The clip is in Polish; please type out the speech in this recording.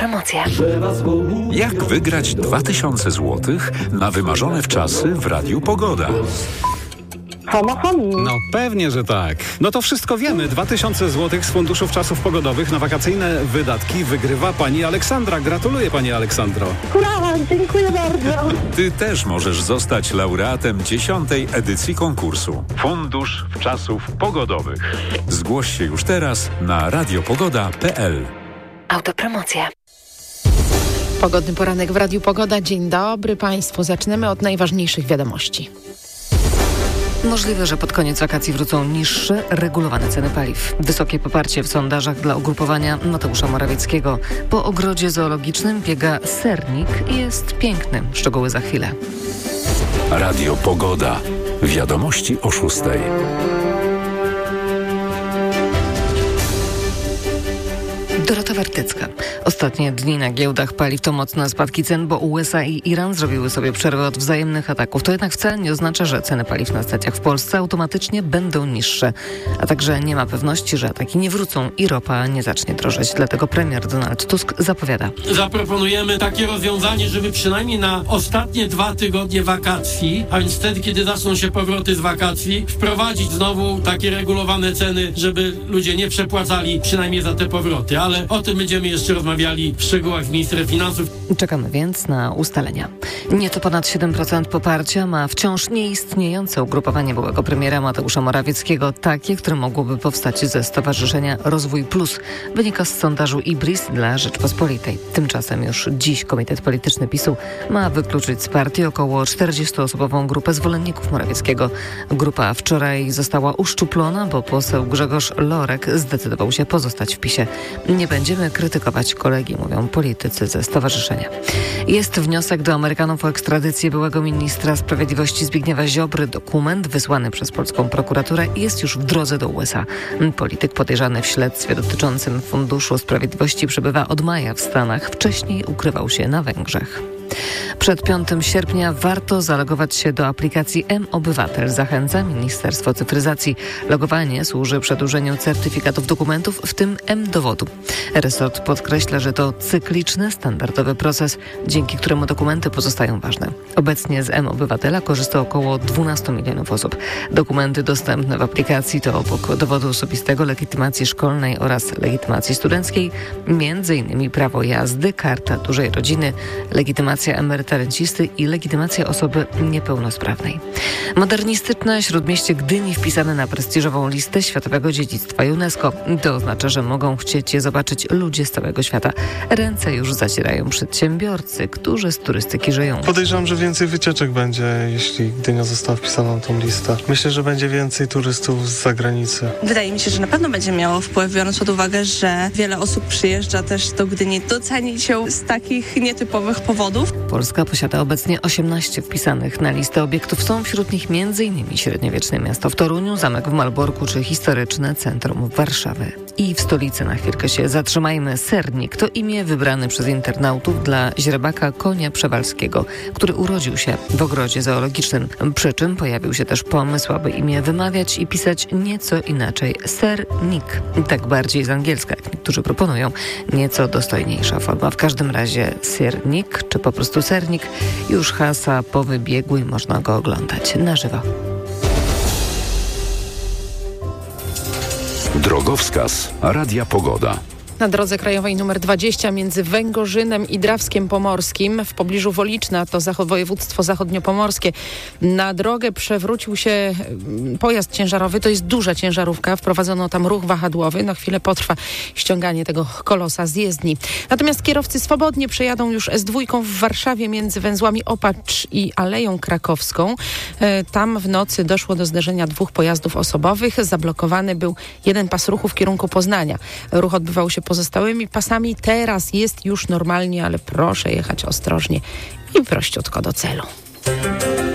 Autopromocja. Jak wygrać 2000 zł na wymarzone wczasy w Radiu Pogoda? No pewnie, że tak. No to wszystko wiemy. 2000 zł z Funduszu Wczasów Pogodowych na wakacyjne wydatki wygrywa pani Aleksandra. Gratuluję, pani Aleksandro. Hurra, dziękuję bardzo. Ty też możesz zostać laureatem 10. edycji konkursu Fundusz Wczasów Pogodowych. Zgłoś się już teraz na radiopogoda.pl. Autopromocja. Pogodny poranek w Radiu Pogoda. Dzień dobry Państwu. Zaczniemy od najważniejszych wiadomości. Możliwe, że pod koniec wakacji wrócą niższe, regulowane ceny paliw. Wysokie poparcie w sondażach dla ugrupowania Mateusza Morawieckiego. Po ogrodzie zoologicznym biega sernik i jest piękny. Szczegóły za chwilę. Radio Pogoda. Wiadomości o 6. Dorota Wartycka. Ostatnie dni na giełdach paliw to mocne spadki cen, bo USA i Iran zrobiły sobie przerwę od wzajemnych ataków. To jednak wcale nie oznacza, że ceny paliw na stacjach w Polsce automatycznie będą niższe. A także nie ma pewności, że ataki nie wrócą i ropa nie zacznie drożeć. Dlatego premier Donald Tusk zapowiada. Zaproponujemy takie rozwiązanie, żeby przynajmniej na ostatnie 2 tygodnie wakacji, a więc wtedy, kiedy zaczną się powroty z wakacji, wprowadzić znowu takie regulowane ceny, żeby ludzie nie przepłacali przynajmniej za te powroty. Ale o tym będziemy jeszcze rozmawiali w szczegółach z ministrem finansów. Czekamy więc na ustalenia. Nieco ponad 7% poparcia ma wciąż nieistniejące ugrupowanie byłego premiera Mateusza Morawieckiego, takie, które mogłoby powstać ze Stowarzyszenia Rozwój Plus. Wynika z sondażu IBRIS dla Rzeczpospolitej. Tymczasem już dziś Komitet Polityczny PiS-u ma wykluczyć z partii około 40-osobową grupę zwolenników Morawieckiego. Grupa wczoraj została uszczuplona, bo poseł Grzegorz Lorek zdecydował się pozostać w PiS-ie. Nie będziemy krytykować kolegi, mówią politycy ze stowarzyszenia. Jest wniosek do Amerykanów o ekstradycję byłego ministra sprawiedliwości Zbigniewa Ziobry. Dokument wysłany przez polską prokuraturę jest już w drodze do USA. Polityk podejrzany w śledztwie dotyczącym Funduszu Sprawiedliwości przebywa od maja w Stanach. Wcześniej ukrywał się na Węgrzech. Przed 5 sierpnia warto zalogować się do aplikacji mObywatel. Zachęca Ministerstwo Cyfryzacji. Logowanie służy przedłużeniu certyfikatów dokumentów, w tym mDowodu. Resort podkreśla, że to cykliczny, standardowy proces, dzięki któremu dokumenty pozostają ważne. Obecnie z mObywatela korzysta około 12 milionów osób. Dokumenty dostępne w aplikacji to obok dowodu osobistego, legitymacji szkolnej oraz legitymacji studenckiej, m.in. prawo jazdy, karta dużej rodziny, legitymacja emeryta rencisty i legitymacja osoby niepełnosprawnej. Modernistyczne śródmieście Gdyni wpisane na prestiżową listę Światowego Dziedzictwa UNESCO. To oznacza, że mogą chcieć je zobaczyć ludzie z całego świata. Ręce już zacierają przedsiębiorcy, którzy z turystyki żyją. Podejrzewam, że więcej wycieczek będzie, jeśli Gdynia została wpisana na tą listę. Myślę, że będzie więcej turystów z zagranicy. Wydaje mi się, że na pewno będzie miało wpływ, biorąc pod uwagę, że wiele osób przyjeżdża też do Gdyni docenić ją z takich nietypowych powodów. Polska posiada obecnie 18 wpisanych na listę obiektów. Są wśród nich m.in. średniowieczne miasto w Toruniu, zamek w Malborku czy historyczne centrum Warszawy. I w stolicy na chwilkę się zatrzymajmy. Sernik to imię wybrane przez internautów dla źrebaka konia przewalskiego, który urodził się w ogrodzie zoologicznym. Przy czym pojawił się też pomysł, aby imię wymawiać i pisać nieco inaczej. Sernik. Tak bardziej z angielska, jak niektórzy proponują. Nieco dostojniejsza forma. W każdym razie Sernik, czy po prostu Sernik, już hasa po wybiegu i można go oglądać na żywo. Drogowskaz Radia Pogoda. Na drodze krajowej nr 20 między Węgorzynem i Drawskiem Pomorskim w pobliżu Woliczna, to województwo zachodniopomorskie. Na drogę przewrócił się pojazd ciężarowy, to jest duża ciężarówka, wprowadzono tam ruch wahadłowy. Na chwilę potrwa ściąganie tego kolosa z jezdni. Natomiast kierowcy swobodnie przejadą już S2 w Warszawie między węzłami Opacz i Aleją Krakowską. Tam w nocy doszło do zderzenia 2 pojazdów osobowych. Zablokowany był jeden pas ruchu w kierunku Poznania. Ruch odbywał się pozostałymi pasami. Teraz jest już normalnie, ale proszę jechać ostrożnie i prościutko do celu.